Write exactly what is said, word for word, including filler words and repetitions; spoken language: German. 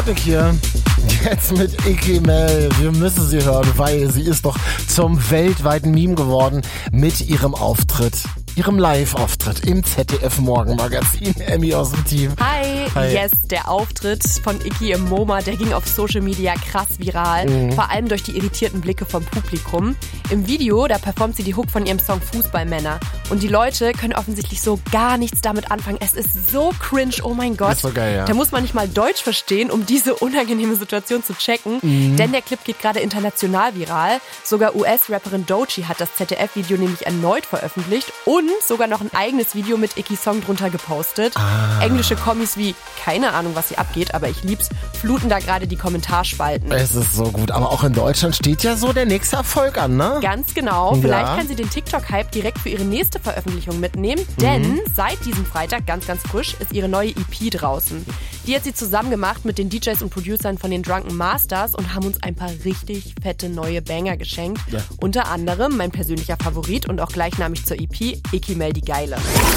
Sputnik hier. Jetzt mit Icky Mel. Wir müssen sie hören, weil sie ist doch zum weltweiten Meme geworden mit ihrem Auftritt. Ihrem Live-Auftritt im Z D F-Morgenmagazin. Emmy aus dem Team. Hi. Hi. Yes, der Auftritt von Icky im MoMA, der ging auf Social Media krass viral. Mhm. Vor allem durch die irritierten Blicke vom Publikum. Im Video, da performt sie die Hook von ihrem Song Fußballmänner. Und die Leute können offensichtlich so gar nichts damit anfangen. Es ist so cringe, oh mein Gott. Das ist so geil, ja. Da muss man nicht mal Deutsch verstehen, um diese unangenehme Situation zu checken. Mhm. Denn der Clip geht gerade international viral. Sogar U S-Rapperin Doechii hat das Z D F-Video nämlich erneut veröffentlicht und sogar noch ein eigenes Video mit Ickys Song drunter gepostet. Ah. Englische Kommis wie, keine Ahnung, was hier abgeht, aber ich lieb's, fluten da gerade die Kommentarspalten. Es ist so gut, aber auch in Deutschland steht ja so der nächste Erfolg an, ne? Ganz genau. Vielleicht ja. kann sie den TikTok-Hype direkt für ihre nächste Veröffentlichung mitnehmen, denn mhm. seit diesem Freitag, ganz, ganz frisch, ist ihre neue E P draußen. Die hat sie zusammen gemacht mit den D Js und Producern von den Drunken Masters und haben uns ein paar richtig fette neue Banger geschenkt. Ja. Unter anderem mein persönlicher Favorit und auch gleichnamig zur E P, Icky Mel die Geile.